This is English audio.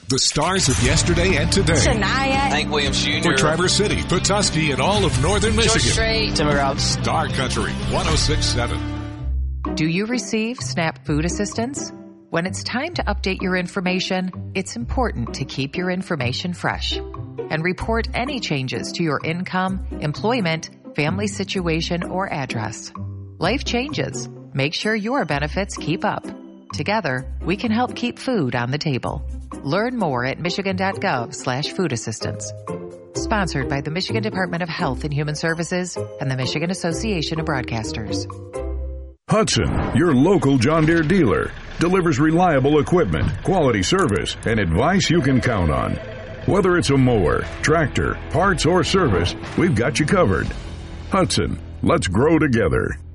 The stars of yesterday and today. Shania. Hank Williams Jr. For Traverse City, Petoskey, and all of northern Michigan. Strait. Timber Routes. Star Country 106.7. Do you receive SNAP food assistance? When it's time to update your information, it's important to keep your information fresh and report any changes to your income, employment, family situation, or address. Life changes. Make sure your benefits keep up. Together, we can help keep food on the table. Learn more at michigan.gov/food assistance. Sponsored by the Michigan Department of Health and Human Services and the Michigan Association of Broadcasters. Hudson, your local John Deere dealer, delivers reliable equipment, quality service, and advice you can count on. Whether it's a mower, tractor, parts, or service, we've got you covered. Hudson, let's grow together.